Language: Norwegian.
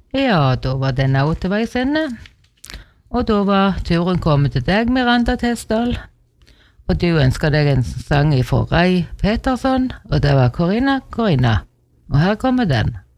Ja, da var denne òg til veis ende. Og da var turen kommet til deg, Miranda Tesdal. Og du ønsker deg en sang ifra Ray Peterson, og det var Corina. Og her kommer den.